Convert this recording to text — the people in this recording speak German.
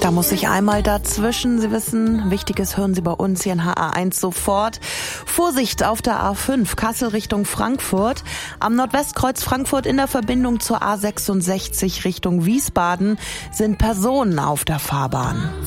Da muss ich einmal dazwischen. Sie wissen, Wichtiges hören Sie bei uns hier in HR1 sofort. Vorsicht auf der A5, Kassel Richtung Frankfurt. Am Nordwestkreuz Frankfurt in der Verbindung zur A66 Richtung Wiesbaden sind Personen auf der Fahrbahn.